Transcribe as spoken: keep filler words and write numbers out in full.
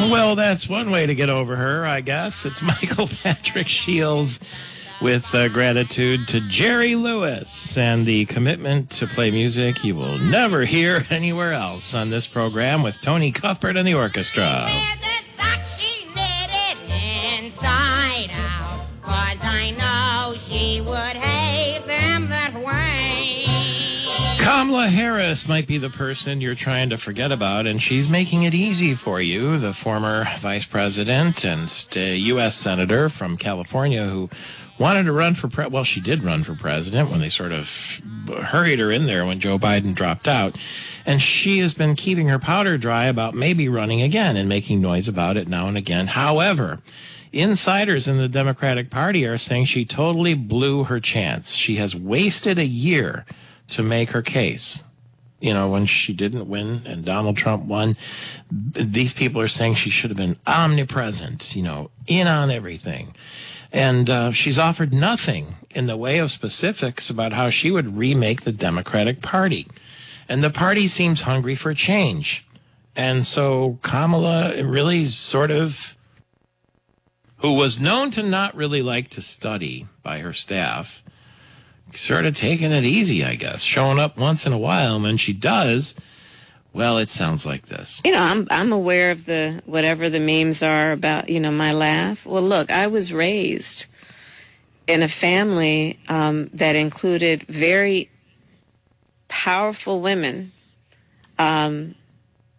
Well, that's one way to get over her, I guess. It's Michael Patrick Shields with uh, gratitude to Jerry Lewis and the commitment to play music you will never hear anywhere else on this program with Tony Cuthbert and the orchestra. Kamala Harris might be the person you're trying to forget about, and she's making it easy for you. The former vice president and U S senator from California who wanted to run for pre- well, she did run for president when they sort of hurried her in there when Joe Biden dropped out. And she has been keeping her powder dry about maybe running again and making noise about it now and again. However, insiders in the Democratic Party are saying she totally blew her chance. She has wasted a year to make her case. You know, when she didn't win and Donald Trump won, these people are saying she should have been omnipresent, you know, in on everything. And uh, she's offered nothing in the way of specifics about how she would remake the Democratic Party. And the party seems hungry for change. And so Kamala really sort of, who was known to not really like to study by her staff, sort of taking it easy, I guess, showing up once in a while. And when she does, well, it sounds like this. You know, I'm I'm aware of the whatever the memes are about, you know, my laugh. Well, look, I was raised in a family um, that included very powerful women um,